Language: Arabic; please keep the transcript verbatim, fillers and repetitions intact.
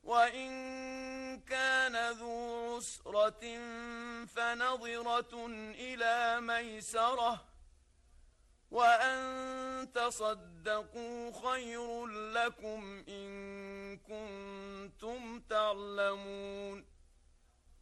وإن كان ذو عسرة فنظرة إلى ميسرة وأن تصدقوا خير لكم إن كنتم تعلمون